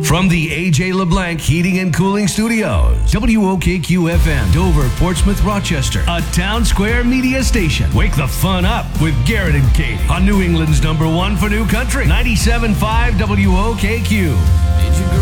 From the AJ LeBlanc Heating and Cooling Studios, WOKQ FM, Dover, Portsmouth, Rochester, a Town Square media station. Wake the fun up with Garrett and Katie on New England's #1 for New Country, 97.5 WOKQ.